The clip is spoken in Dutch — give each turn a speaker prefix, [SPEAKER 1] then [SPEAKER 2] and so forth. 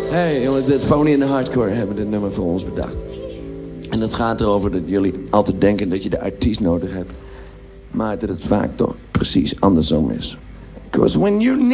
[SPEAKER 1] Hey jongens, de Phony en de Hardcore hebben dit nummer voor ons bedacht. En het gaat erover dat jullie altijd denken dat je de artiest nodig hebt. Maar dat het vaak toch precies andersom is. Because when you need